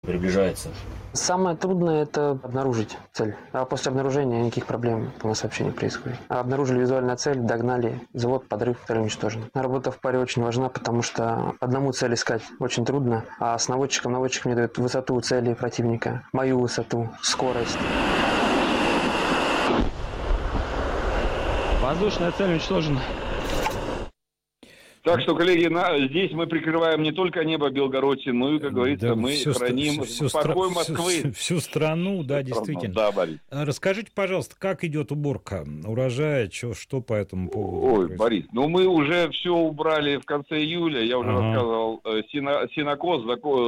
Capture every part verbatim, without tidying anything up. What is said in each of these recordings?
приближается? Самое трудное – это обнаружить цель. А после обнаружения никаких проблем у нас вообще не происходит. А обнаружили визуальную цель, догнали, взвод, подрыв, цель уничтожена. Работа в паре очень важна, потому что одному цель искать очень трудно, а с наводчиком наводчик мне дает высоту цели противника, мою высоту, скорость. Воздушная цель уничтожена. Так что, коллеги, на, здесь мы прикрываем не только небо Белгородии, но и, как говорится, да, мы всю, храним всю, покой всю, Москвы. Всю, всю страну, да, всю действительно. Страну. Да, Борис. Расскажите, пожалуйста, как идет уборка урожая, что, что по этому поводу? Ой, происходит? Борис, ну мы уже все убрали в конце июля, я уже ага. рассказывал, э, сино, синокос,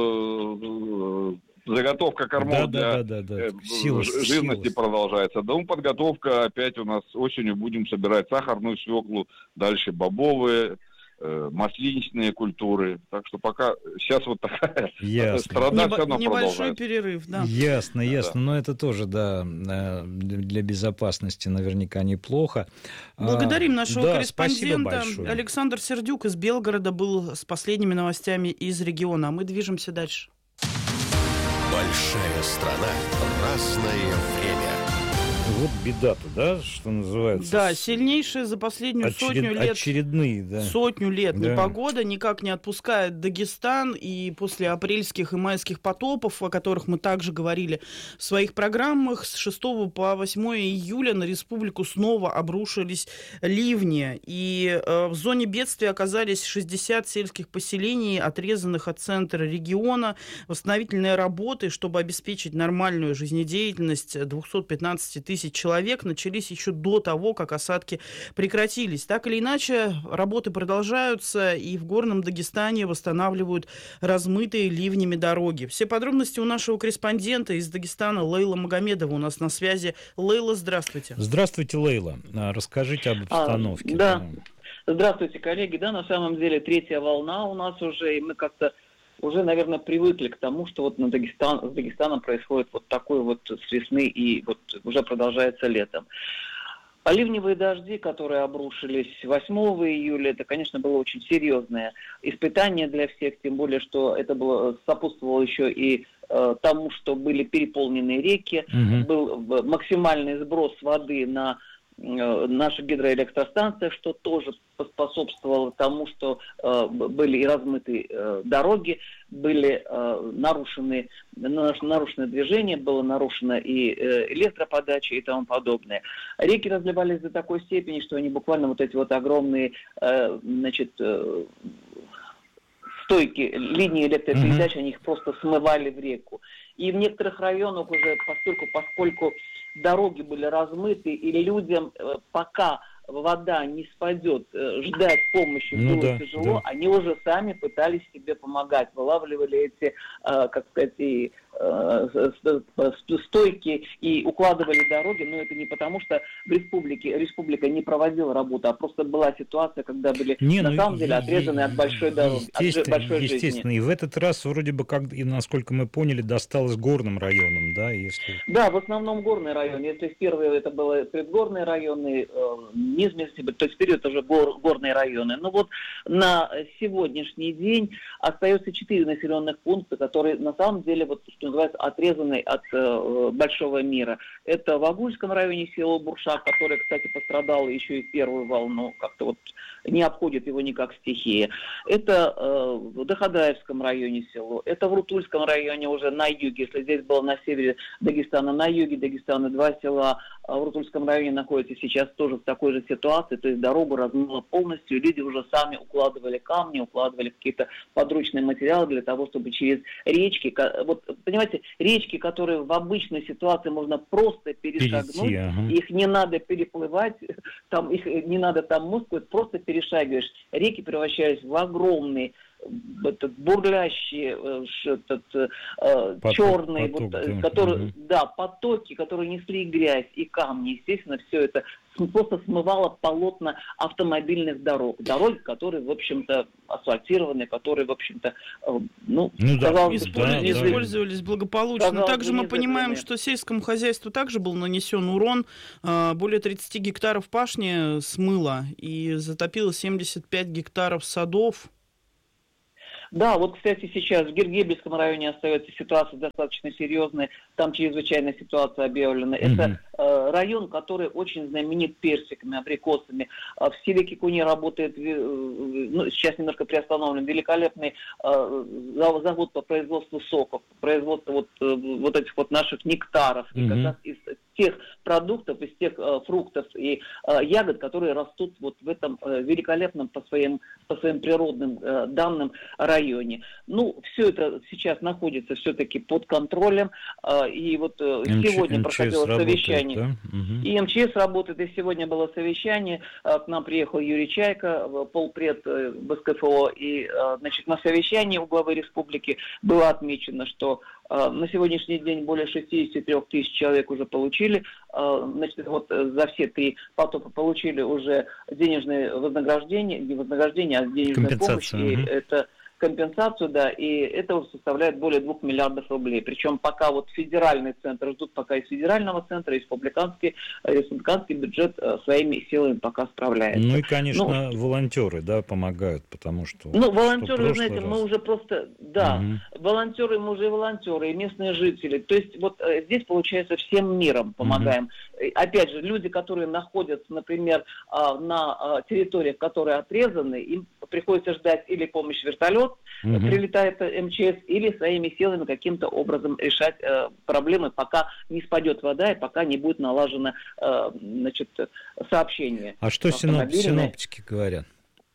зако, э, заготовка кормов да, для да, да, да, да. Э, Сила, живности сила. продолжается. Дом подготовка, опять у нас осенью будем собирать сахарную свеклу, дальше бобовые, масличные культуры. Так что пока сейчас вот такая страна все равно небольшой перерыв, да. Ясно, ясно. Да. Но это тоже, да, для безопасности наверняка неплохо. Благодарим нашего да, корреспондента. Александр Сердюк из Белгорода был с последними новостями из региона. А мы движемся дальше. Большая страна, разное время. Вот беда-то, да, что называется? Да, сильнейшая за последнюю Очеред... сотню лет. Очередные, да. Сотню лет да. непогода никак не отпускает Дагестан, и после апрельских и майских потопов, о которых мы также говорили в своих программах, с шестого по восьмое июля на республику снова обрушились ливни, и э, в зоне бедствия оказались шестьдесят сельских поселений, отрезанных от центра региона. Восстановительные работы, чтобы обеспечить нормальную жизнедеятельность двухсот пятнадцати тысяч человек, начались еще до того, как осадки прекратились. Так или иначе, работы продолжаются, и в Горном Дагестане восстанавливают размытые ливнями дороги. Все подробности у нашего корреспондента из Дагестана Лейла Магомедова у нас на связи. Лейла, здравствуйте. Здравствуйте, Лейла. Расскажите об обстановке. А, да. да, здравствуйте, коллеги. Да, на самом деле третья волна у нас уже, и мы как-то уже, наверное, привыкли к тому, что вот на Дагестан, с Дагестаном происходит вот такой вот с весны и вот уже продолжается летом. А ливневые дожди, которые обрушились восьмого июля, это, конечно, было очень серьезное испытание для всех, тем более, что это было, сопутствовало еще и э, тому, что были переполнены реки, угу. был максимальный сброс воды на наших гидроэлектростанциях, что тоже поспособствовало тому, что э, были и размыты э, дороги, были э, нарушены, нарушено движение, было нарушено и э, электроподача и тому подобное. Реки разливались до такой степени, что они буквально вот эти вот огромные, э, значит, э, стойки, линии электропередач, mm-hmm. они их просто смывали в реку. И в некоторых районах уже, поскольку, поскольку дороги были размыты, и людям э, пока вода не спадет, э, ждать помощи ну, было да, тяжело, да. они уже сами пытались себе помогать, вылавливали эти, э, как сказать, и, э, стойки и укладывали дороги, но это не потому, что в республике, республика не проводила работу, а просто была ситуация, когда были не, на ну, самом деле отрезаны е- от большой дороги, от большой жизни. Естественно, и в этот раз вроде бы, как, и, насколько мы поняли, досталось горным районам, да, если... Да, в основном горные районы, если в первые это было предгорные районы, э, низменности, то есть вперед уже гор, горные районы. Но вот на сегодняшний день остается четыре населенных пункта, которые на самом деле, вот, что называется, отрезаны от э, большого мира. Это в Агульском районе село Буршак, которое, кстати, пострадало еще и в первую волну, как-то вот не обходит его никак стихия. Это э, в Дахадаевском районе село, это в Рутульском районе уже на юге, если здесь было на севере Дагестана, на юге Дагестана два села, а в Рутульском районе находятся сейчас тоже в такой же ситуации, то есть дорогу размыло полностью, люди уже сами укладывали камни, укладывали какие-то подручные материалы для того, чтобы через речки, вот понимаете, речки, которые в обычной ситуации можно просто перешагнуть, Перейти, ага. их не надо переплывать, там их не надо там мускать, просто перешагиваешь. Реки превращались в огромные этот бурлящие, этот, э, поток, черные, поток, вот, да. которые, угу. да, потоки, которые несли грязь и камни, естественно, все это просто смывало полотна автомобильных дорог. Дороги, которые, в общем-то, асфальтированы, которые, в общем-то, э, ну, ну да, казалось, использовались, да, использовались благополучно. Казалось, также мы понимаем, что сельскому хозяйству также был нанесен урон. Более тридцать гектаров пашни смыло и затопило семьдесят пять гектаров садов. Да, вот, кстати, сейчас в Гергебельском районе остается ситуация достаточно серьезная, там чрезвычайная ситуация объявлена. Mm-hmm. Это э, район, который очень знаменит персиками, абрикосами. В селе Кикуни работает, э, ну, сейчас немножко приостановлен, великолепный э, завод по производству соков, производство вот, э, вот этих вот наших нектаров. Mm-hmm. И как раз из тех продуктов, из тех э, фруктов и э, ягод, которые растут вот в этом э, великолепном по своим, по своим природным э, данным районе. Ну, все это сейчас находится все-таки под контролем, э, и вот э, МЧ, сегодня МЧС проходило работает, совещание. Да? Угу. И МЧС работает, и сегодня было совещание, э, к нам приехал Юрий Чайка, полпред э, БСКФО, и э, значит, на совещании у главы республики было отмечено, что на сегодняшний день более шестьдесят три тысяч человек уже получили, значит, вот за все три потока получили уже денежное вознаграждение, не вознаграждение, а денежная помощь. И угу. это компенсацию, да, и это уже составляет более двух миллиардов рублей. Причем пока вот федеральный центр ждут, пока из федерального центра, республиканский, республиканский бюджет своими силами пока справляется. Ну и, конечно, ну, волонтеры, да, помогают, потому что... Ну, волонтеры, что знаете, раз... мы уже просто, да, угу. волонтеры, мы уже и волонтеры, и местные жители. То есть вот здесь, получается, всем миром помогаем. Угу. Опять же, люди, которые находятся, например, на территориях, которые отрезаны, им приходится ждать или помощь вертолет, угу. прилетает МЧС, или своими силами каким-то образом решать э, проблемы, пока не спадет вода и пока не будет налажено э, значит, сообщение. А что синоп- синоптики говорят?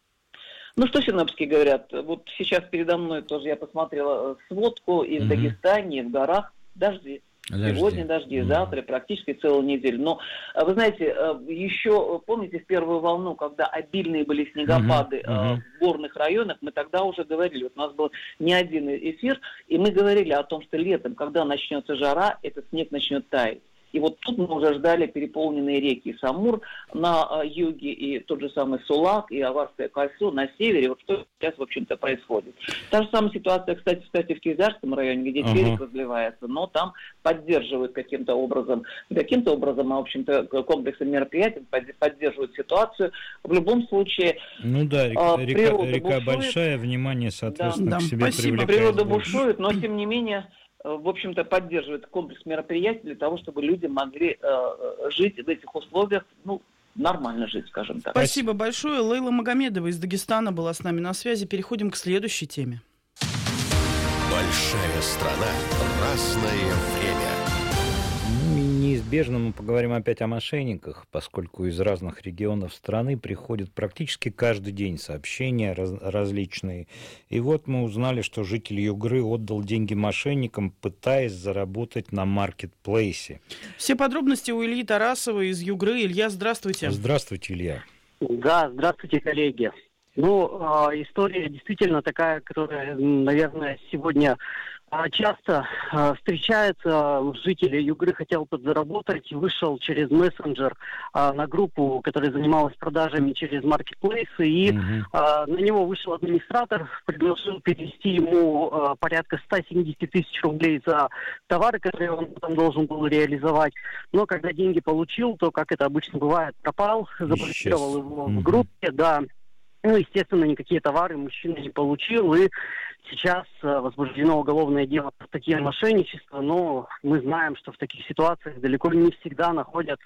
Ну, что синоптики говорят? Вот сейчас передо мной тоже я посмотрела сводку, и в угу. Дагестане, и в горах дожди. Дожди. Сегодня дожди, mm-hmm. завтра, практически целую неделю. Но, вы знаете, еще помните в первую волну, когда обильные были снегопады mm-hmm. Mm-hmm. в горных районах, мы тогда уже говорили, вот у нас был не один эфир, и мы говорили о том, что летом, когда начнется жара, этот снег начнет таять. И вот тут мы уже ждали переполненные реки Самур на юге, и тот же самый Сулак, и Аварское кольцо на севере. Вот что сейчас, в общем-то, происходит. Та же самая ситуация, кстати, кстати в Кизлярском районе, где Терек uh-huh. разливается, но там поддерживают каким-то образом, каким-то образом, а, в общем-то, комплексом мероприятий поддерживают ситуацию. В любом случае, ну да, река, река, река большая, внимание, соответственно, да, к себе спасибо. привлекает. Природа бушует, но, тем не менее, в общем-то, поддерживает комплекс мероприятий для того, чтобы люди могли э, жить в этих условиях, ну, нормально жить, скажем так. Спасибо большое. Лейла Магомедова из Дагестана была с нами на связи. Переходим к следующей теме. Большая страна, разное время. Неизбежно мы поговорим опять о мошенниках, поскольку из разных регионов страны приходят практически каждый день сообщения раз, различные. И вот мы узнали, что житель Югры отдал деньги мошенникам, пытаясь заработать на маркетплейсе. Все подробности у Ильи Тарасова из Югры. Илья, здравствуйте. Здравствуйте, Илья. Да, здравствуйте, коллеги. Ну, э, история действительно такая, которая, наверное, сегодня часто э, встречается. Жители Югры хотел подзаработать, вышел через мессенджер э, на группу, которая занималась продажами через маркетплейсы, и mm-hmm. э, на него вышел администратор, предложил перевести ему э, порядка сто семьдесят тысяч рублей за товары, которые он потом должен был реализовать. Но когда деньги получил, то, как это обычно бывает, пропал, заблокировал его mm-hmm. в группе, да. Ну, естественно, никакие товары мужчина не получил, и сейчас э, возбуждено уголовное дело по статье мошенничества, но мы знаем, что в таких ситуациях далеко не всегда находят,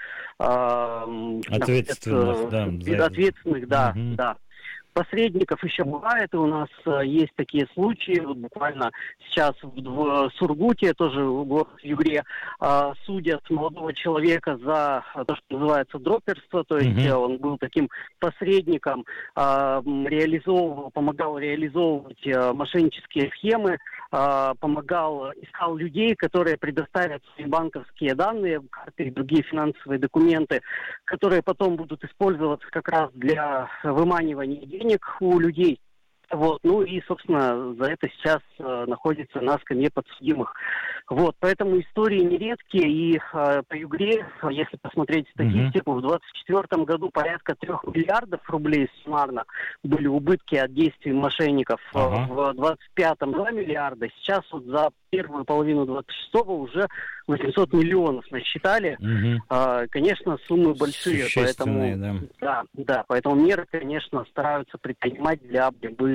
э, ответственных, находят э, да, ответственных, да, угу. да. Посредников еще бывает, и у нас э, есть такие случаи. Вот буквально сейчас в, в Сургуте, тоже в городе Югре, э, судят молодого человека за то, что называется дроперство, то есть mm-hmm. он был таким посредником, э, реализовывал, помогал реализовывать э, мошеннические схемы, э, помогал, искал людей, которые предоставят свои банковские данные, карты и другие финансовые документы, которые потом будут использоваться как раз для выманивания денег у людей. Вот. Ну и, собственно, за это сейчас э, находится на скамье подсудимых. Вот. Поэтому истории нередкие. И э, по Югре, если посмотреть статистику, mm-hmm. в двадцать четвёртом году порядка трех миллиардов рублей суммарно были убытки от действий мошенников. Uh-huh. В двадцать пятом два миллиарда. Сейчас вот за первую половину двадцать шестого уже восемьсот миллионов насчитали. Mm-hmm. А, конечно, суммы большие. Поэтому, да. Да, да, поэтому меры, конечно, стараются предпринимать для борьбы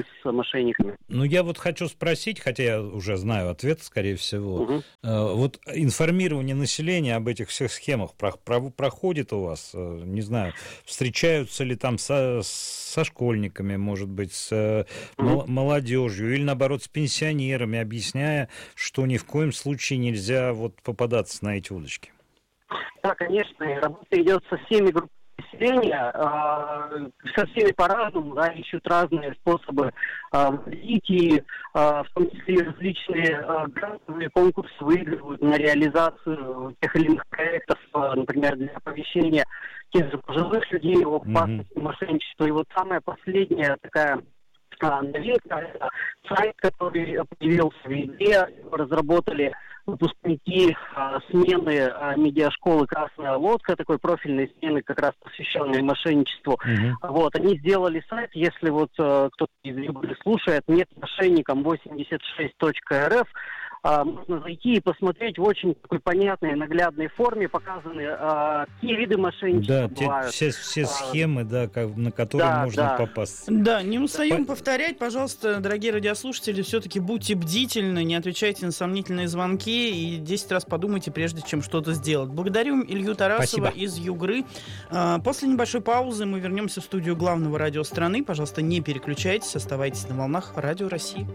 с мошенниками. Ну, я вот хочу спросить, хотя я уже знаю ответ, скорее всего. Угу. Вот информирование населения об этих всех схемах проходит у вас? Не знаю, встречаются ли там со, со школьниками, может быть, с угу. молодежью, или, наоборот, с пенсионерами, объясняя, что ни в коем случае нельзя вот попадаться на эти удочки? Да, конечно, работа идет со всеми группами населения, э, со всеми по-разному, да, ищут разные способы э, и, э, в том числе различные э, грантовые конкурсы выигрывают на реализацию тех или иных проектов, э, например, для оповещения тех же пожилых людей о опасности mm-hmm. мошенничества. И вот самая последняя такая а, новинка, это сайт, который появился в Везде, разработали выпускники а, смены а, медиашколы «Красная лодка», такой профильной смены, как раз посвященной мошенничеству. Mm-hmm. Вот, они сделали сайт, если вот а, кто-то из Югры слушает, нет мошенникам восемьдесят шесть точка эр эф, а, можно зайти и посмотреть в очень такой понятной, наглядной форме показаны а, какие виды мошенничества да, бывают. Те, все, все схемы, да, как, на которые да, можно да. попасть. Да, не устаем По... повторять, пожалуйста, дорогие радиослушатели, все-таки будьте бдительны, не отвечайте на сомнительные звонки и десять раз подумайте, прежде чем что-то сделать. Благодарю Илью Тарасова Спасибо. Из Югры. После небольшой паузы мы вернемся в студию главного радио страны. Пожалуйста, не переключайтесь, оставайтесь на волнах Радио России.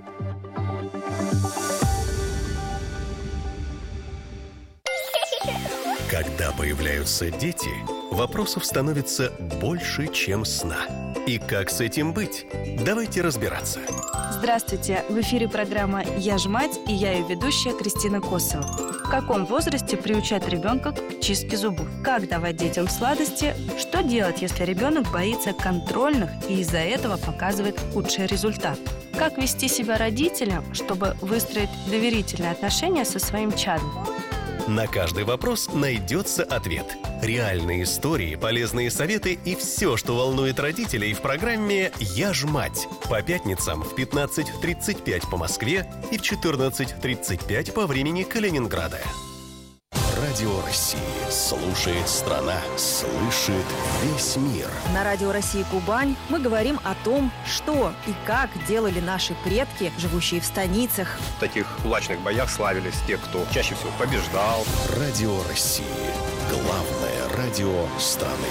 Когда появляются дети, вопросов становится больше, чем сна. И как с этим быть? Давайте разбираться. Здравствуйте! В эфире программа «Я ж мать» и я ее ведущая Кристина Косова. В каком возрасте приучать ребенка к чистке зубов? Как давать детям сладости? Что делать, если ребенок боится контрольных и из-за этого показывает худший результат? Как вести себя родителям, чтобы выстроить доверительные отношения со своим чадом? На каждый вопрос найдется ответ. Реальные истории, полезные советы и все, что волнует родителей в программе «Я ж мать». По пятницам в пятнадцать тридцать пять по Москве и в четырнадцать тридцать пять по времени Калининграда. Радио России. Слушает страна. Слышит весь мир. На Радио России Кубань мы говорим о том, что и как делали наши предки, живущие в станицах. В таких кулачных боях славились те, кто чаще всего побеждал. Радио России. Главное радио страны.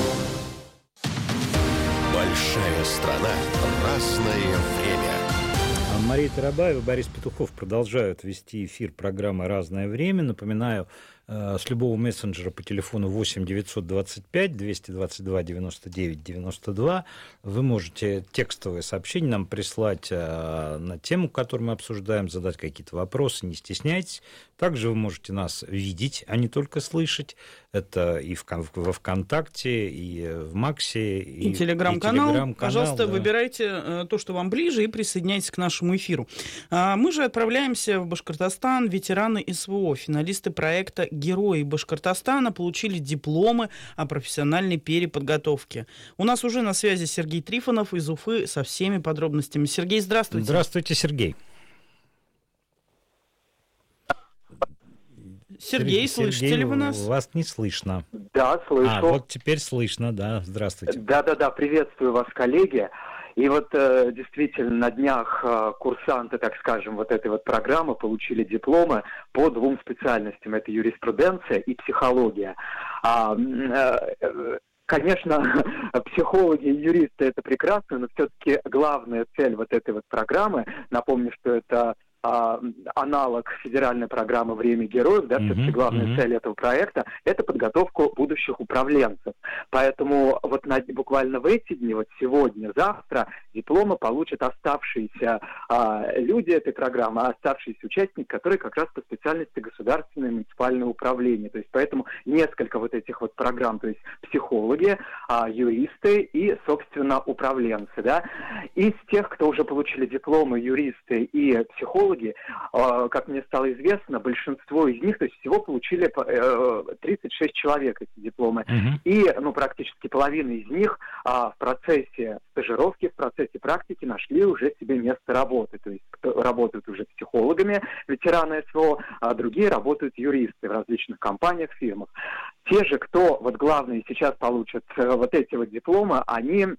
Большая страна. Разное время. Мария Тарабаева, Борис Петухов продолжают вести эфир программы «Разное время». Напоминаю, с любого мессенджера по телефону восемь девятьсот двадцать пять двести двадцать два девяносто девять девяносто два вы можете текстовое сообщение нам прислать на тему, которую мы обсуждаем, задать какие-то вопросы, не стесняйтесь. Также вы можете нас видеть, а не только слышать. Это и в, во ВКонтакте, и в Максе, и, и Телеграм-канал. И телеграм-канал. Пожалуйста, да. Выбирайте то, что вам ближе, и присоединяйтесь к нашему эфиру. Мы же отправляемся в Башкортостан. Ветераны СВО, финалисты проекта «Герои Башкортостана» получили дипломы о профессиональной переподготовке. У нас уже на связи Сергей Трифонов из Уфы со всеми подробностями. Сергей, здравствуйте. Здравствуйте, Сергей. Сергей, Сергей, слышите Сергей, ли вы нас? Вас не слышно. Да, слышу. А, вот теперь слышно, да. Здравствуйте. Да-да-да, приветствую вас, коллеги. И вот э, действительно на днях э, курсанты, так скажем, вот этой вот программы получили дипломы по двум специальностям. Это юриспруденция и психология. А, э, Конечно, психологи и юристы это прекрасно, но все-таки главная цель вот этой вот программы, напомню, что это а, аналог федеральной программы «Время героев», да, uh-huh, все-таки главная uh-huh. цель этого проекта – это подготовку будущих управленцев. Поэтому вот на, буквально в эти дни, вот сегодня, завтра, дипломы получат оставшиеся а, люди этой программы, а оставшиеся участники, которые как раз по специальности государственное и муниципальное управление. То есть поэтому несколько вот этих вот программ, то есть психологи, а, юристы и, собственно, управленцы. Да. Из тех, кто уже получили дипломы, юристы и психологи, как мне стало известно, большинство из них, то есть всего получили тридцать шесть человек эти дипломы. Uh-huh. И ну, практически половина из них а, в процессе стажировки, в процессе практики нашли уже себе место работы. То есть кто работают уже психологами, ветераны СВО, а другие работают юристы в различных компаниях, фирмах. Те же, кто, вот главные сейчас получат вот эти вот дипломы, они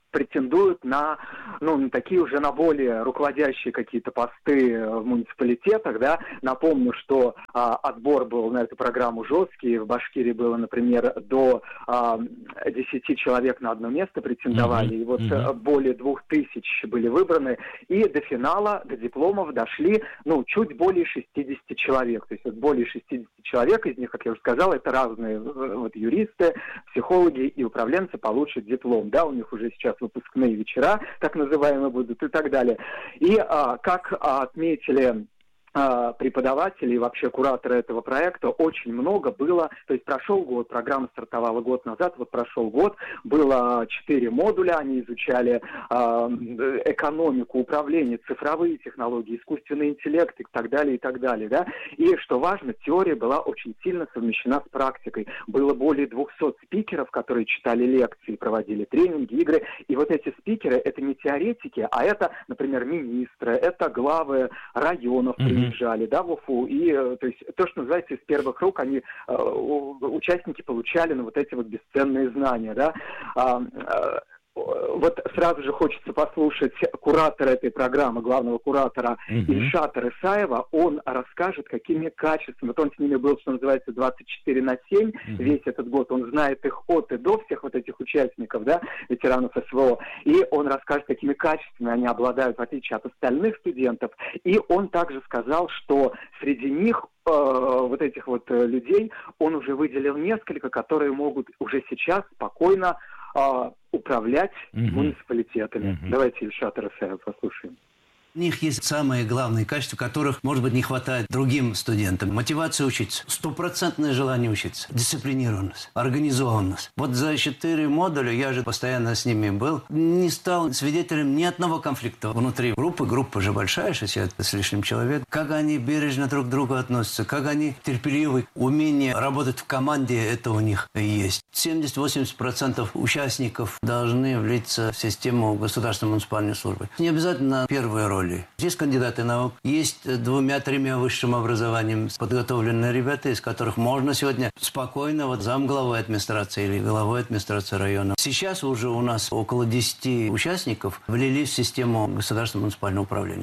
претендуют на, ну, на такие уже на более руководящие какие-то посты в муниципалитетах, да. Напомню, что а, отбор был на эту программу жесткий. В Башкирии было, например, до а, десяти человек на одно место претендовали. Mm-hmm. И вот mm-hmm. более двух тысяч были выбраны. И до финала, до дипломов дошли, ну, чуть более шестидесяти человек. То есть вот более шестидесяти человек, из них, как я уже сказал, это разные вот, юристы, психологи и управленцы получат диплом. Да, у них уже сейчас выпускные вечера, так называемые, будут и так далее. И а, как а, отметили а, преподаватели и вообще кураторы этого проекта, очень много было, то есть прошел год, программа стартовала год назад, вот прошел год, было четыре модуля, они изучали а, экономику, управление, цифровые технологии, искусственный интеллект и так далее, и так далее, да. И, что важно, теория была очень сильно совмещена с практикой. Было более двухсот спикеров, которые читали лекции, проводили тренинги, игры, и вот эти спикеры, это не теоретики, а это, например, министры, это главы районов, приезжали, да, в Уфу, и, то есть, то, что называется, из первых рук они, э, участники получали, ну, вот эти вот бесценные знания, да. А, а, вот сразу же хочется послушать куратора этой программы, главного куратора mm-hmm. Ильшата Рысаева. Он расскажет, какими качествами, вот он с ними был, что называется, двадцать четыре на семь mm-hmm. весь этот год, он знает их от и до, всех вот этих участников, да, ветеранов СВО, и он расскажет, какими качествами они обладают, в отличие от остальных студентов. И он также сказал, что среди них э, вот этих вот людей он уже выделил несколько, которые могут уже сейчас спокойно Uh, управлять mm-hmm. муниципалитетами. Mm-hmm. Давайте Ильшата Рысаева послушаем. У них есть самые главные качества, которых, может быть, не хватает другим студентам. Мотивация учиться, стопроцентное желание учиться, дисциплинированность, организованность. Вот за четыре модуля, я же постоянно с ними был, не стал свидетелем ни одного конфликта внутри группы. Группа же большая, шестьдесят с лишним человек. Как они бережно друг к другу относятся, как они терпеливы. Умение работать в команде, это у них есть. семьдесят-восемьдесят процентов участников должны влиться в систему государственной муниципальной службы. Не обязательно первая роль. Здесь кандидаты наук, есть двумя-тремя высшим образованием подготовленные ребята, из которых можно сегодня спокойно вот замглавой администрации или главой администрации района. Сейчас уже у нас около десяти участников влились в систему государственного муниципального управления.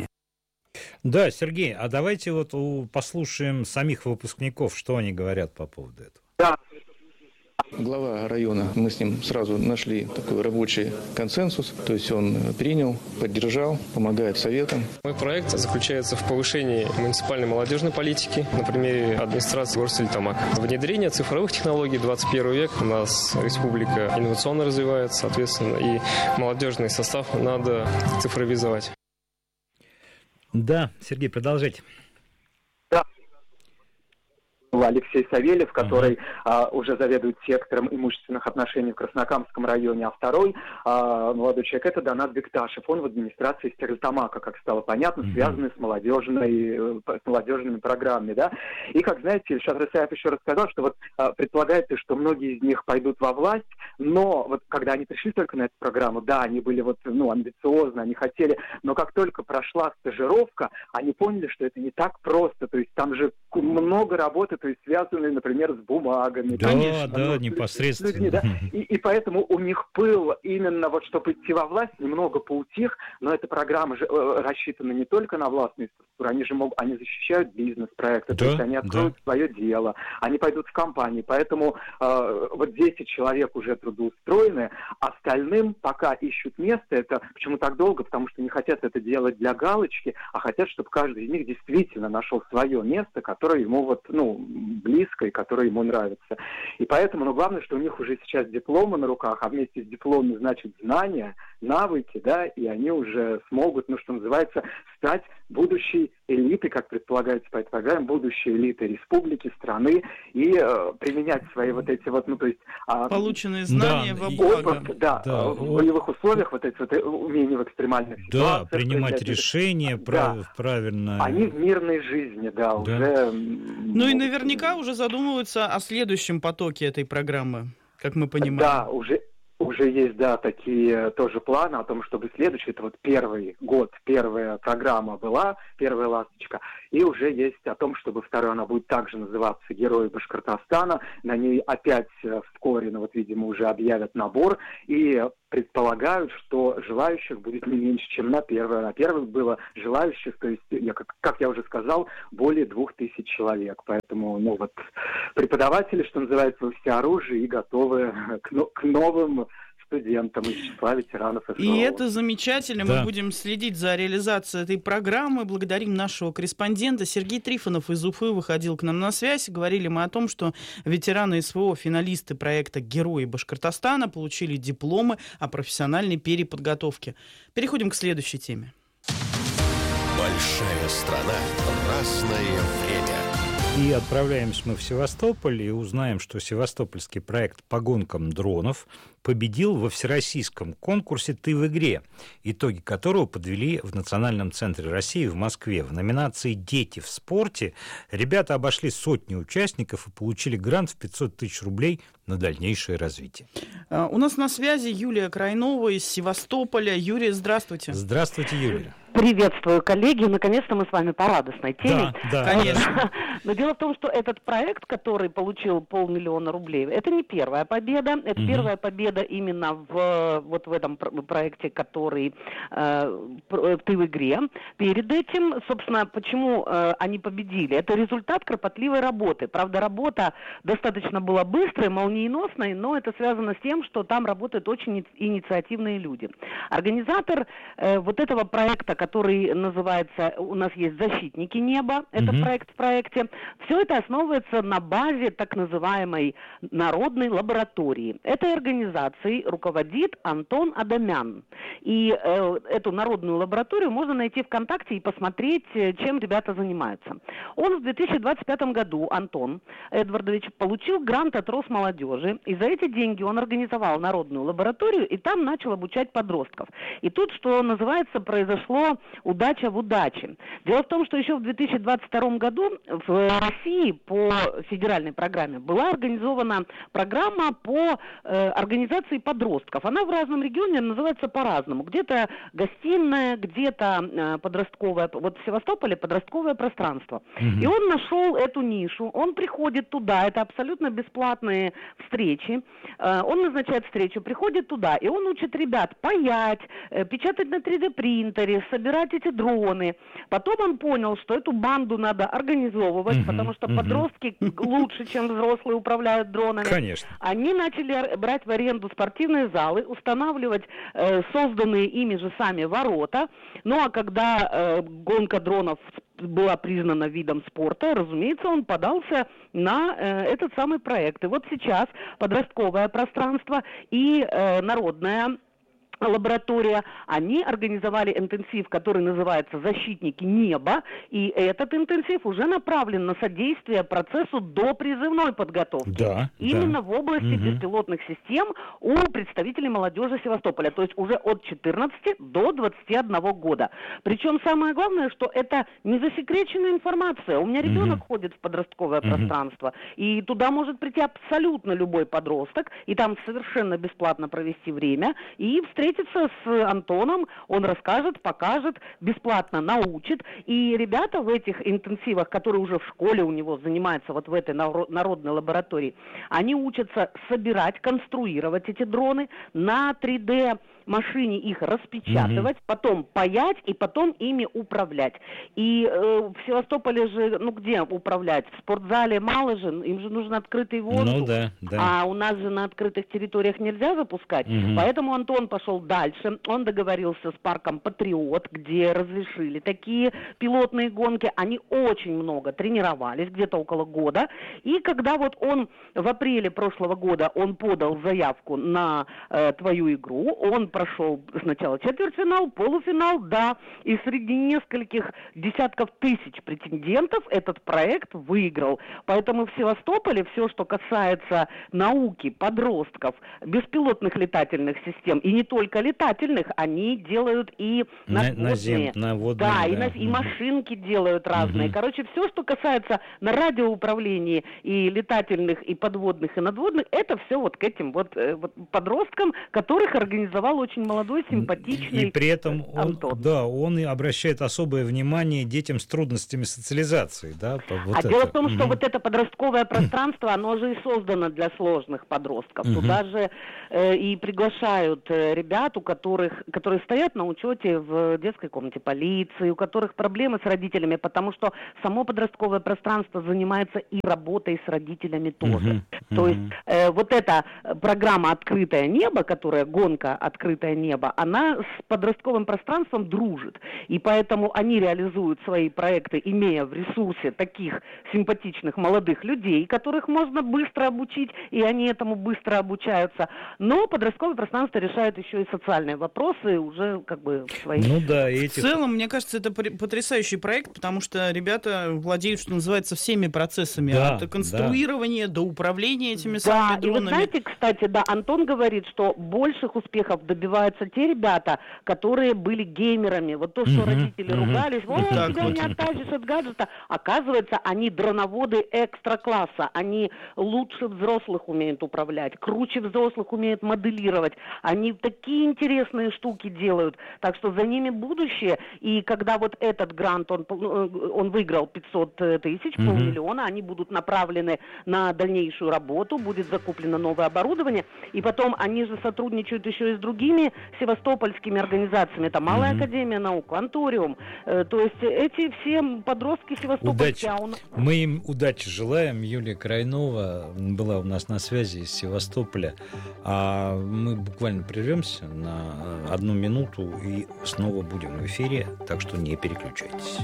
Да, Сергей, а давайте вот послушаем самих выпускников, что они говорят по поводу этого. Да. Глава района, мы с ним сразу нашли такой рабочий консенсус, то есть он принял, поддержал, помогает советам. Мой проект заключается в повышении муниципальной молодежной политики на примере администрации города Стерлитамак. Внедрение цифровых технологий двадцать первый век. У нас республика инновационно развивается, соответственно, и молодежный состав надо цифровизовать. Да, Сергей, продолжайте. Алексей Савельев, который uh-huh. а, уже заведует сектором имущественных отношений в Краснокамском районе, а второй а, молодой человек — это Донат Бекташев. Он в администрации Стерлитамака, как стало понятно, uh-huh. связанный с молодежной, с молодежными программами, да. И, как знаете, Ильшат Рысаев еще рассказал, что вот а, предполагается, что многие из них пойдут во власть, но вот когда они пришли только на эту программу, да, они были вот, ну, амбициозны, они хотели, но как только прошла стажировка, они поняли, что это не так просто, то есть там же много работы, то есть связанные, например, с бумагами. Да, конечно, да, ну, непосредственно. Людьми, да? И, и поэтому у них был именно вот, чтобы идти во власть, немного поутих, но эта программа же э, рассчитана не только на властные структуры, они же могут, они защищают бизнес-проекты, да, то есть они откроют да. свое дело, они пойдут в компании, поэтому э, вот десять человек уже трудоустроены, остальным пока ищут место, это почему так долго, потому что не хотят это делать для галочки, а хотят, чтобы каждый из них действительно нашел свое место, которое ему вот, ну, близко и которое ему нравится. И поэтому, ну, главное, что у них уже сейчас дипломы на руках, а вместе с дипломами, значит, знания, навыки, да, и они уже смогут, ну, что называется, стать будущей элитой, как предполагается по этой программе, будущей элитой республики, страны, и э, применять свои вот эти вот, ну, то есть... Э, полученные знания да, во благо. Опыт, да, да, в боевых условиях, вот эти вот умения в экстремальных ситуациях. Да, принимать решения да. прав, правильно. Они в мирной жизни, да, да. уже... Ну и наверняка уже задумываются о следующем потоке этой программы, как мы понимаем. Да, уже... уже есть, да, такие тоже планы о том, чтобы следующий, это вот первый год, первая программа была, первая «Ласточка», и уже есть о том, чтобы вторая, она будет также называться «Герои Башкортостана». На ней опять вскоре, ну вот, видимо, уже объявят набор, и предполагают, что желающих будет не меньше, чем на первой. На первой было желающих, то есть, я, как, как я уже сказал, более двух тысяч человек. Поэтому, ну вот, преподаватели, что называется, во всеоружии и готовы к, к новым студентам из числа ветеранов СВО. И это замечательно. Да. Мы будем следить за реализацией этой программы. Благодарим нашего корреспондента. Сергей Трифонов из Уфы выходил к нам на связь. Говорили мы о том, что ветераны СВО, финалисты проекта «Герои Башкортостана» получили дипломы о профессиональной переподготовке. Переходим к следующей теме. Большая страна. Разное время. И отправляемся мы в Севастополь и узнаем, что севастопольский проект по гонкам дронов победил во всероссийском конкурсе «Ты в игре», итоги которого подвели в Национальном центре России в Москве. В номинации «Дети в спорте» ребята обошли сотни участников и получили грант в пятьсот тысяч рублей на дальнейшее развитие. У нас на связи Юлия Крайнова из Севастополя. Юрия, здравствуйте. Здравствуйте, Юлия. Приветствую, коллеги. Наконец-то мы с вами по радостной теме. Да, да, конечно. Но дело в том, что этот проект, который получил полмиллиона рублей, это не первая победа. Это угу. первая победа именно в, вот в этом проекте, который э, «Ты в игре». Перед этим, собственно, почему э, они победили? Это результат кропотливой работы. Правда, работа достаточно была быстрой, молниеносной, но это связано с тем, что там работают очень инициативные люди. Организатор э, вот этого проекта, который называется, у нас есть «Защитники неба», это угу. проект в проекте, все это основывается на базе так называемой народной лаборатории. Этой организацией руководит Антон Адамян. И э, эту народную лабораторию можно найти ВКонтакте и посмотреть, чем ребята занимаются. Он в две тысячи двадцать пятом году, Антон Эдвардович, получил грант от Росмолодежи, и за эти деньги он организовал народную лабораторию, и там начал обучать подростков. И тут, что называется, произошло удача в удаче. Дело в том, что еще в две тысячи двадцать втором году в России по федеральной программе была организована программа по э, организации подростков. Она в разном регионе называется по-разному. Где-то гостиная, где-то э, подростковое, вот в Севастополе подростковое пространство. Mm-hmm. И он нашел эту нишу, он приходит туда, это абсолютно бесплатные встречи, э, он назначает встречу, приходит туда, и он учит ребят паять, э, печатать на три дэ принтере, собирать эти дроны. Потом он понял, что эту банду надо организовывать, mm-hmm. потому что mm-hmm. подростки лучше, чем взрослые, управляют дронами. Конечно. Они начали брать в аренду спортивные залы, устанавливать э, созданные ими же сами ворота. Ну а когда э, гонка дронов была признана видом спорта, разумеется, он подался на э, этот самый проект. И вот сейчас подростковое пространство и э, народное лаборатория, они организовали интенсив, который называется «Защитники неба», и этот интенсив уже направлен на содействие процессу допризывной подготовки. Да, Именно да. в области угу. беспилотных систем у представителей молодежи Севастополя, то есть уже от четырнадцати до двадцати одного года. Причем самое главное, что это не засекреченная информация. У меня ребенок угу. ходит в подростковое угу. пространство, и туда может прийти абсолютно любой подросток, и там совершенно бесплатно провести время, и встретиться встретиться с Антоном, он расскажет, покажет, бесплатно научит. И ребята в этих интенсивах, которые уже в школе у него занимаются, вот в этой народной лаборатории, они учатся собирать, конструировать эти дроны на три дэ машине, их распечатывать, mm-hmm. потом паять и потом ими управлять. И э, в Севастополе же, ну где управлять? В спортзале мало же, им же нужен открытый воздух. Ну, да, да. А у нас же на открытых территориях нельзя запускать. Mm-hmm. Поэтому Антон пошел дальше. Он договорился с парком «Патриот», где разрешили такие пилотные гонки. Они очень много тренировались, где-то около года. И когда вот он в апреле прошлого года он подал заявку на э, твою игру, он прошел сначала четвертьфинал, полуфинал, да, и среди нескольких десятков тысяч претендентов этот проект выиграл. Поэтому в Севастополе все, что касается науки, подростков, беспилотных летательных систем, и не только только летательных, они делают и надводные. На, назем, наводные, да, да. И, на, и машинки делают разные. Угу. Короче, все, что касается на радиоуправлении и летательных, и подводных, и надводных, это все вот к этим вот, вот подросткам, которых организовал очень молодой, симпатичный И при этом он, Антон. Да, он и обращает особое внимание детям с трудностями социализации. Да, вот а это. дело в том, что угу. вот это подростковое пространство, оно же и создано для сложных подростков. Угу. Туда же э, и приглашают э, ребят, у которых, которые стоят на учете в детской комнате полиции, у которых проблемы с родителями, потому что само подростковое пространство занимается и работой с родителями тоже. Угу. То угу. есть э, вот эта программа «Открытое небо», которая гонка «Открытое небо», она с подростковым пространством дружит. И поэтому они реализуют свои проекты, имея в ресурсе таких симпатичных молодых людей, которых можно быстро обучить, и они этому быстро обучаются. Но подростковое пространство решает еще и социальные вопросы уже как бы свои. Ну да, и этих... В целом, мне кажется, это потрясающий проект, потому что ребята владеют, что называется, всеми процессами. Да, от конструирования да. до управления этими да, самыми дронами. И вы знаете, кстати, да, Антон говорит, что больших успехов добиваются те ребята, которые были геймерами. Вот то, что угу, родители угу. ругались, вот вот тебя вот. не оттащишь от гаджета. Оказывается, они дроноводы экстра-класса. Они лучше взрослых умеют управлять, круче взрослых умеют моделировать. Они такие интересные штуки делают. Так что за ними будущее. И когда вот этот грант, он, он выиграл пятьсот тысяч, угу. полмиллиона, они будут направлены на дальнейшую работу, будет закуплено новое оборудование. И потом они же сотрудничают еще и с другими севастопольскими организациями. Это Малая угу. академия наук, Антуриум. То есть эти все подростки севастопольские. А у... Мы им удачи желаем. Юлия Крайнова была у нас на связи из Севастополя. А мы буквально прервемся на одну минуту и снова будем в эфире, так что не переключайтесь.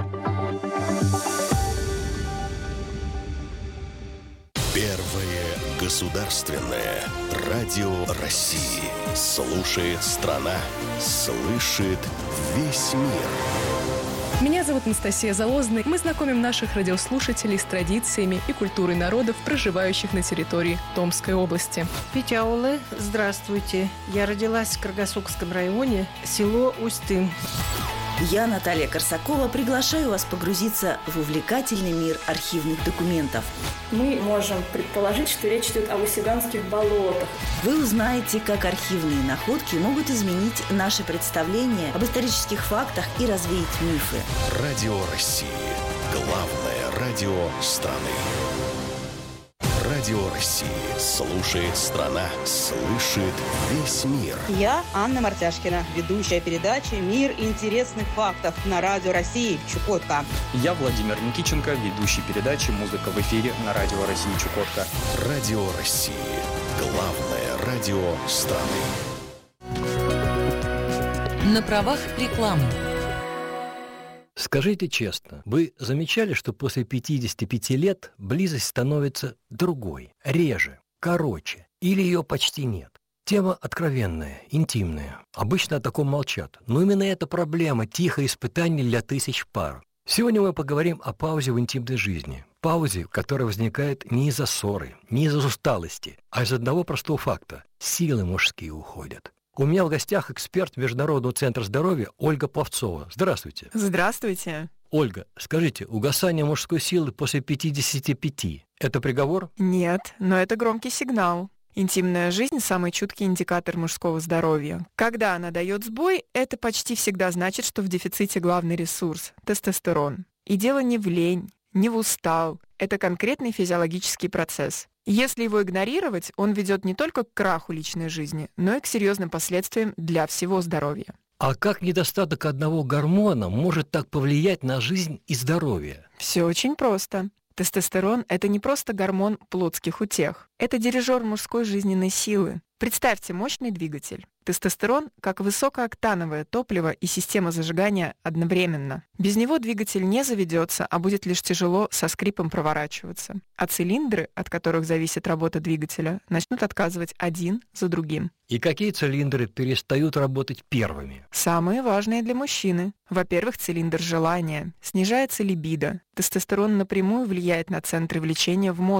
Первое государственное радио России. Слушает страна, слышит весь мир. Меня зовут Анастасия Залозная. Мы знакомим наших радиослушателей с традициями и культурой народов, проживающих на территории Томской области. Петяулы, здравствуйте. Я родилась в Каргасокском районе, село Устын. Я, Наталья Корсакова, приглашаю вас погрузиться в увлекательный мир архивных документов. Мы можем предположить, что речь идет о Васюганских болотах. Вы узнаете, как архивные находки могут изменить наше представление об исторических фактах и развеять мифы. Радио России. Главное радио страны. Радио России. Слушает страна, слышит весь мир. Я Анна Мартяшкина, ведущая передачи «Мир интересных фактов» на Радио России Чукотка. Я Владимир Никиченко, ведущий передачи «Музыка в эфире» на Радио России Чукотка. Радио России. Главное радио страны. На правах рекламы. Скажите честно, вы замечали, что после пятидесяти пяти лет близость становится другой, реже, короче, или ее почти нет? Тема откровенная, интимная. Обычно о таком молчат, но именно эта проблема – тихое испытание для тысяч пар. Сегодня мы поговорим о паузе в интимной жизни. Паузе, которая возникает не из-за ссоры, не из-за усталости, а из одного простого факта – силы мужские уходят. У меня в гостях эксперт Международного центра здоровья Ольга Пловцова. Здравствуйте. Здравствуйте. Ольга, скажите, угасание мужской силы после пятидесяти пяти – это приговор? Нет, но это громкий сигнал. Интимная жизнь – самый чуткий индикатор мужского здоровья. Когда она дает сбой, это почти всегда значит, что в дефиците главный ресурс – тестостерон. И дело не в лень, не в устал. Это конкретный физиологический процесс. Если его игнорировать, он ведет не только к краху личной жизни, но и к серьезным последствиям для всего здоровья. А как недостаток одного гормона может так повлиять на жизнь и здоровье? Все очень просто. Тестостерон – это не просто гормон плотских утех. Это дирижер мужской жизненной силы. Представьте мощный двигатель. Тестостерон как высокооктановое топливо и система зажигания одновременно. Без него двигатель не заведется, а будет лишь тяжело со скрипом проворачиваться. А цилиндры, от которых зависит работа двигателя, начнут отказывать один за другим. И какие цилиндры перестают работать первыми? Самые важные для мужчины. Во-первых, цилиндр желания. Снижается либидо. Тестостерон напрямую влияет на центры влечения в мозге.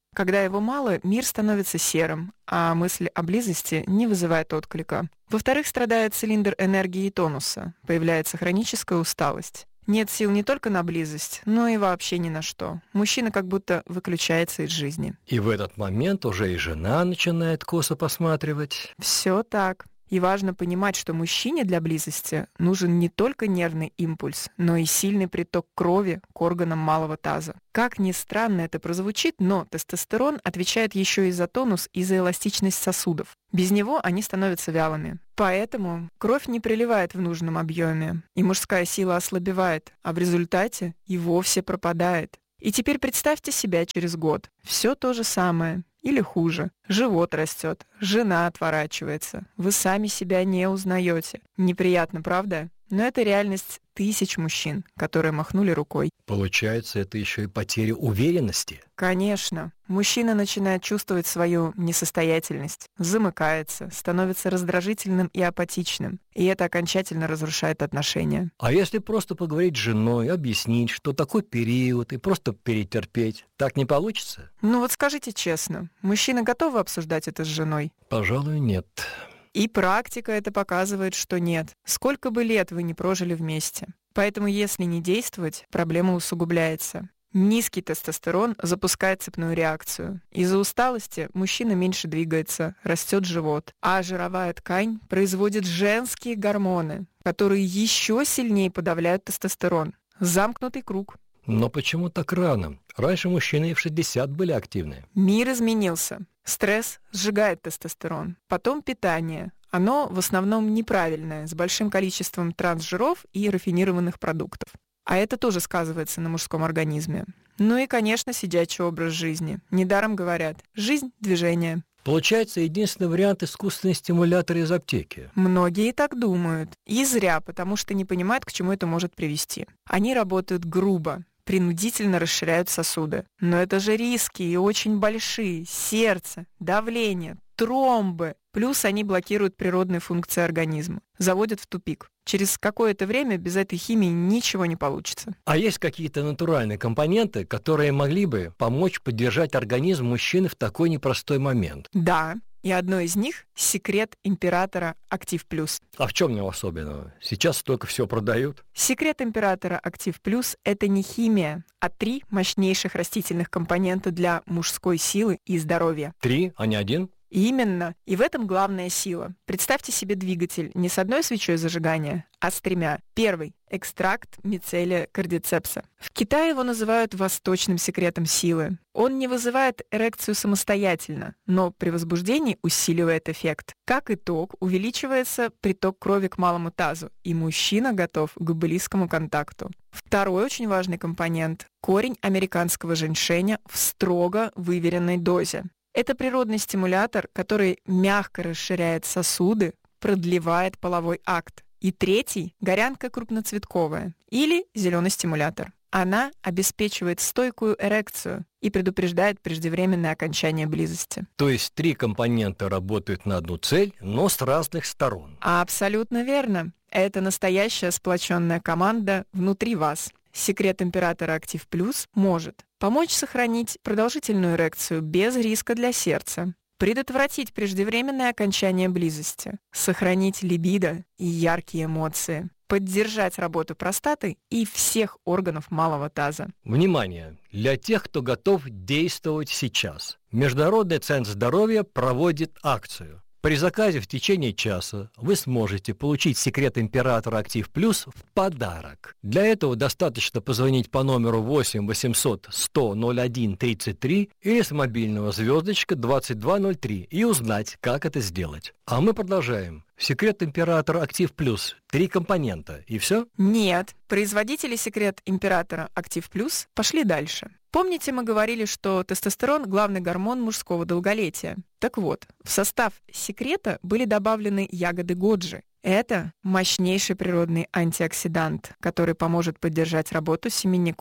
Когда его мало, мир становится серым, а мысль о близости не вызывает отклика. Во-вторых, страдает цилиндр энергии и тонуса, появляется хроническая усталость. Нет сил не только на близость, но и вообще ни на что. Мужчина как будто выключается из жизни. И в этот момент уже и жена начинает косо посматривать. Все так. И важно понимать, что мужчине для близости нужен не только нервный импульс, но и сильный приток крови к органам малого таза. Как ни странно это прозвучит, но тестостерон отвечает еще и за тонус и за эластичность сосудов. Без него они становятся вялыми. Поэтому кровь не приливает в нужном объеме, и мужская сила ослабевает, а в результате и вовсе пропадает. И теперь представьте себя через год. Все то же самое. Или хуже. Живот растет, жена отворачивается. Вы сами себя не узнаете. Неприятно, правда? Но это реальность тысяч мужчин, которые махнули рукой. Получается, это еще и потеря уверенности? Конечно. Мужчина начинает чувствовать свою несостоятельность, замыкается, становится раздражительным и апатичным. И это окончательно разрушает отношения. А если просто поговорить с женой, объяснить, что такой период, и просто перетерпеть, так не получится? Ну вот скажите честно, мужчины готовы обсуждать это с женой? Пожалуй, нет. И практика это показывает, что нет. Сколько бы лет вы не прожили вместе. Поэтому если не действовать, проблема усугубляется. Низкий тестостерон запускает цепную реакцию. Из-за усталости мужчина меньше двигается, растет живот, а жировая ткань производит женские гормоны, которые еще сильнее подавляют тестостерон. Замкнутый круг. Но почему так рано? Раньше мужчины и в шестьдесят были активны. Мир изменился. Стресс сжигает тестостерон. Потом питание. Оно в основном неправильное, с большим количеством трансжиров и рафинированных продуктов. А это тоже сказывается на мужском организме. Ну и, конечно, сидячий образ жизни. Недаром говорят: жизнь – движение. Получается, единственный вариант – искусственный стимулятор из аптеки. Многие так думают. И зря, потому что не понимают, к чему это может привести. Они работают грубо, принудительно расширяют сосуды. Но это же риски и очень большие. Сердце, давление, тромбы. Плюс они блокируют природные функции организма. Заводят в тупик. Через какое-то время без этой химии ничего не получится. А есть какие-то натуральные компоненты, которые могли бы помочь поддержать организм мужчины в такой непростой момент? Да. И одно из них – секрет императора Актив Плюс. А в чем него особенного? Сейчас столько всего продают. Секрет императора Актив Плюс – это не химия, а три мощнейших растительных компонента для мужской силы и здоровья. Три, а не один? Именно. И в этом главная сила. Представьте себе двигатель не с одной свечой зажигания, а с тремя. Первый – экстракт мицелия кардицепса. В Китае его называют восточным секретом силы. Он не вызывает эрекцию самостоятельно, но при возбуждении усиливает эффект. Как итог, увеличивается приток крови к малому тазу, и мужчина готов к близкому контакту. Второй очень важный компонент – корень американского женьшеня в строго выверенной дозе. Это природный стимулятор, который мягко расширяет сосуды, продлевает половой акт. И третий – горянка крупноцветковая или зеленый стимулятор. Она обеспечивает стойкую эрекцию и предупреждает преждевременное окончание близости. То есть три компонента работают на одну цель, но с разных сторон. Абсолютно верно. Это настоящая сплоченная команда внутри вас. Секрет императора Актив Плюс может помочь сохранить продолжительную эрекцию без риска для сердца, предотвратить преждевременное окончание близости, сохранить либидо и яркие эмоции, поддержать работу простаты и всех органов малого таза. Внимание! Для тех, кто готов действовать сейчас. Международный центр здоровья проводит акцию. При заказе в течение часа вы сможете получить секрет императора Актив Плюс в подарок. Для этого достаточно позвонить по номеру восемь восемьсот сто ноль один тридцать три или с мобильного звездочка двадцать два ноль три и узнать, как это сделать. А мы продолжаем. Секрет императора Актив Плюс. Три компонента. И все? Нет. Производители секрет императора Актив Плюс пошли дальше. Помните, мы говорили, что тестостерон – главный гормон мужского долголетия? Так вот, в состав секрета были добавлены ягоды годжи. Это мощнейший природный антиоксидант, который поможет поддержать работу семенников.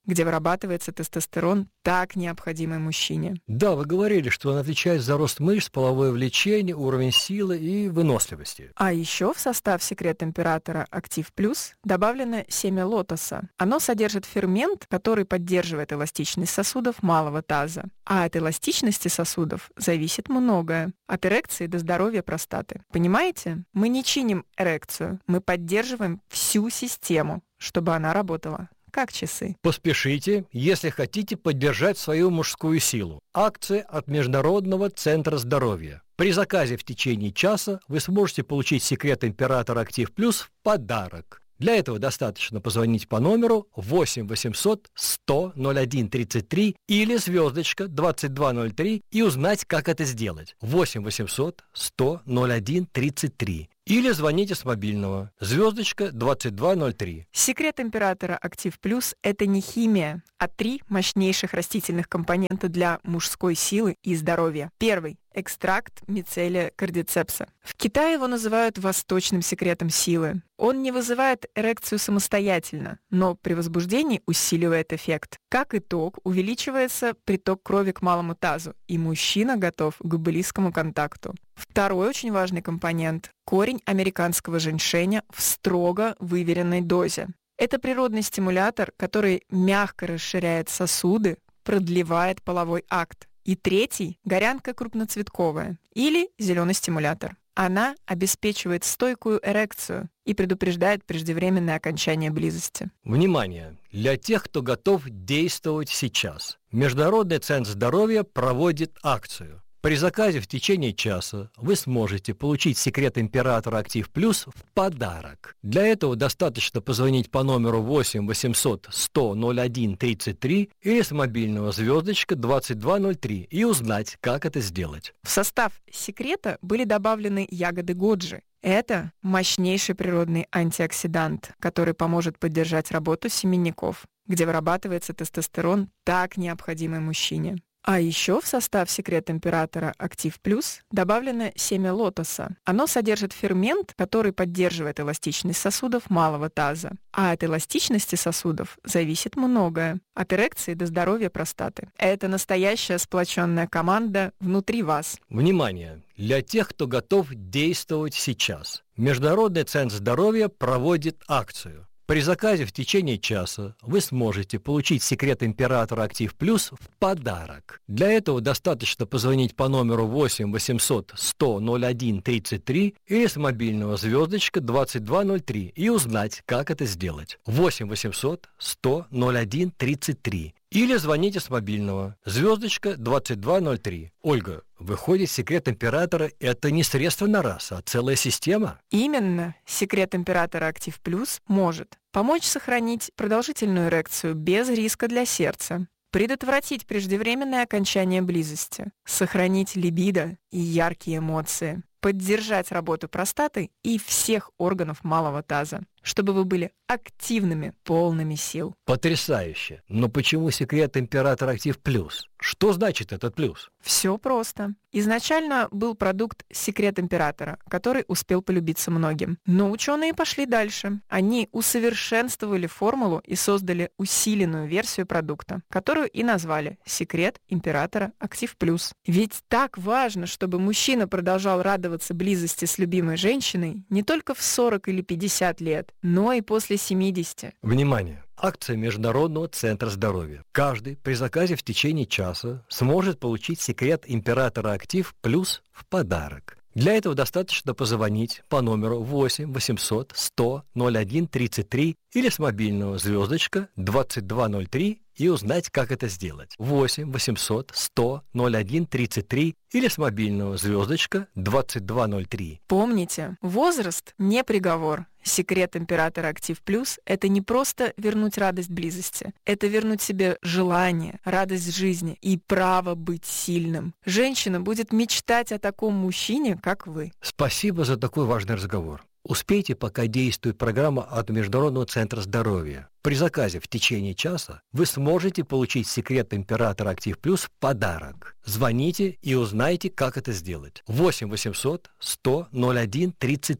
где вырабатывается тестостерон, так необходимый мужчине. Да, вы говорили, что он отвечает за рост мышц, половое влечение, уровень силы и выносливости. А еще в состав «Секрет императора Актив Плюс» добавлено семя лотоса. Оно содержит фермент, который поддерживает эластичность сосудов малого таза. А от эластичности сосудов зависит многое. От эрекции до здоровья простаты. Понимаете? Мы не чиним эрекцию, мы поддерживаем всю систему, чтобы она работала как часы. Поспешите, если хотите поддержать свою мужскую силу. Акция от Международного центра здоровья. При заказе в течение часа вы сможете получить «Секрет императора Актив Плюс» в подарок. Для этого достаточно позвонить по номеру восемь восемьсот сто ноль один тридцать три или звездочка двадцать два ноль три и узнать, как это сделать. восемь восемьсот сто ноль один тридцать три. Или звоните с мобильного. Звездочка двадцать два ноль три. Секрет императора Актив Плюс – это не химия, а три мощнейших растительных компонента для мужской силы и здоровья. Первый – экстракт мицелия кардицепса. В Китае его называют восточным секретом силы. Он не вызывает эрекцию самостоятельно, но при возбуждении усиливает эффект. Как итог, увеличивается приток крови к малому тазу, и мужчина готов к близкому контакту. Второй очень важный компонент – корень американского женьшеня в строго выверенной дозе. Это природный стимулятор, который мягко расширяет сосуды, продлевает половой акт. И третий – горянка крупноцветковая или зеленый стимулятор. Она обеспечивает стойкую эрекцию и предупреждает преждевременное окончание близости. Внимание! Для тех, кто готов действовать сейчас. Международный центр здоровья проводит акцию. При заказе в течение часа вы сможете получить «Секрет императора Актив Плюс» в подарок. Для этого достаточно позвонить по номеру восемь восемьсот сто ноль один тридцать три или с мобильного звездочка двадцать два ноль три и узнать, как это сделать. В состав «Секрета» были добавлены ягоды годжи. Это мощнейший природный антиоксидант, который поможет поддержать работу семенников, где вырабатывается тестостерон, так необходимый мужчине. А еще в состав «Секрет императора Актив Плюс» добавлено семя лотоса. Оно содержит фермент, который поддерживает эластичность сосудов малого таза. А от эластичности сосудов зависит многое. От эрекции до здоровья простаты. Это настоящая сплоченная команда внутри вас. Внимание! Для тех, кто готов действовать сейчас. Международный центр здоровья проводит акцию. При заказе в течение часа вы сможете получить «Секрет императора Актив Плюс» в подарок. Для этого достаточно позвонить по номеру восемь восемьсот сто ноль один тридцать три или с мобильного звездочка двадцать два ноль три и узнать, как это сделать. восемь восемьсот сто ноль один тридцать три. Или звоните с мобильного. Звездочка двадцать два ноль три. Ольга, выходит, «Секрет императора» — это не средство на раз, а целая система? Именно. «Секрет императора Актив Плюс» может помочь сохранить продолжительную эрекцию без риска для сердца, предотвратить преждевременное окончание близости, сохранить либидо и яркие эмоции, поддержать работу простаты и всех органов малого таза, чтобы вы были активными, полными сил. Потрясающе! Но почему «Секрет императора Актив Плюс»? Что значит этот плюс? Все просто. Изначально был продукт «Секрет императора», который успел полюбиться многим. Но ученые пошли дальше. Они усовершенствовали формулу и создали усиленную версию продукта, которую и назвали «Секрет императора Актив Плюс». Ведь так важно, чтобы мужчина продолжал радоваться близости с любимой женщиной не только в сорок или пятьдесят лет, но и после семидесяти. Внимание! Акция Международного центра здоровья. Каждый при заказе в течение часа сможет получить «Секрет императора Актив Плюс» в подарок. Для этого достаточно позвонить по номеру восемь восемьсот сто ноль один тридцать три или с мобильного звездочка двадцать два ноль три и узнать, как это сделать. восемь восемьсот сто ноль один тридцать три или с мобильного звездочка двадцать два ноль три. Помните, возраст не приговор. «Секрет императора Актив Плюс» — это не просто вернуть радость близости. Это вернуть себе желание, радость жизни и право быть сильным. Женщина будет мечтать о таком мужчине, как вы. Спасибо за такой важный разговор. Успейте, пока действует программа от Международного центра здоровья. При заказе в течение часа вы сможете получить «Секрет императора Актив Плюс» в подарок. Звоните и узнайте, как это сделать. восемь восемьсот сто ноль один тридцать три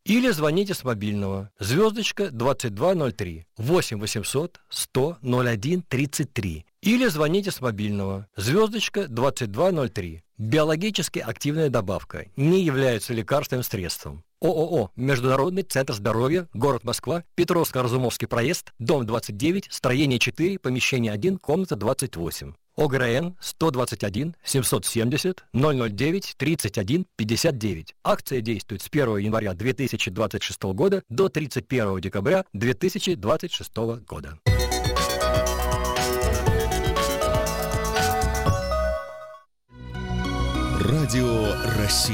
Или звоните с мобильного. Звездочка двадцать два ноль три. восемь восемьсот сто ноль один тридцать три. Или звоните с мобильного. Звездочка двадцать два ноль три. Биологически активная добавка не является лекарственным средством. ООО «Международный центр здоровья», город Москва, Петровско-Разумовский проезд, дом двадцать девять, строение четыре, помещение один, комната двадцать восемь. ОГРН сто двадцать один семьсот семьдесят ноль ноль девять тридцать один пятьдесят девять. Акция действует с первого января две тысячи двадцать шестого года до тридцать первого декабря две тысячи двадцать шестого года. Радио России.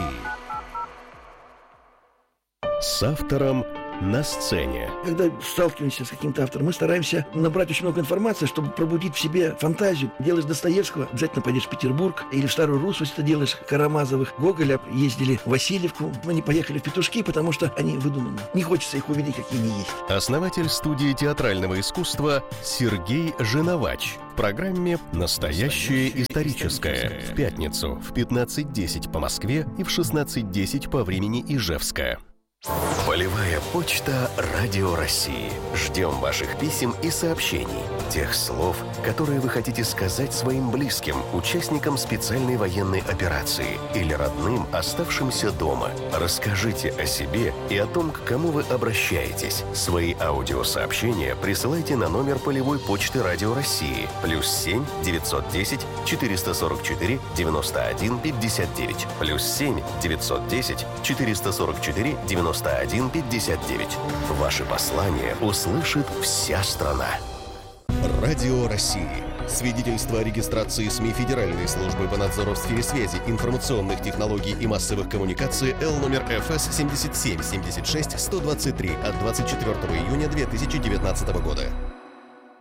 С автором на сцене. Когда сталкиваемся с каким-то автором, мы стараемся набрать очень много информации, чтобы пробудить в себе фантазию. Делаешь Достоевского, обязательно пойдешь в Петербург, или в Старую Руссу, если ты делаешь Карамазовых. Гоголя ездили в Васильевку, мы не поехали в Петушки, потому что они выдуманы. Не хочется их увидеть, какие они есть. Основатель студии театрального искусства Сергей Женовач. В программе «Настоящее историческое» в пятницу в пятнадцать десять по Москве и в шестнадцать десять по времени Ижевска. Полевая почта Радио России. Ждем ваших писем и сообщений. Тех слов, которые вы хотите сказать своим близким, участникам специальной военной операции или родным, оставшимся дома. Расскажите о себе и о том, к кому вы обращаетесь. Свои аудиосообщения присылайте на номер полевой почты Радио России плюс семь девятьсот десять четыреста сорок четыре девяносто один пятьдесят девять плюс семь девятьсот десять четыреста сорок четыре девяносто один пятьдесят девять. Ваши послания услышит вся страна. Радио России. Свидетельство о регистрации СМИ Федеральной службы по надзору в сфере связи, информационных технологий и массовых коммуникаций Л номер Ф С семьдесят семь семьдесят шесть сто двадцать три от двадцать четвёртого июня две тысячи девятнадцатого года.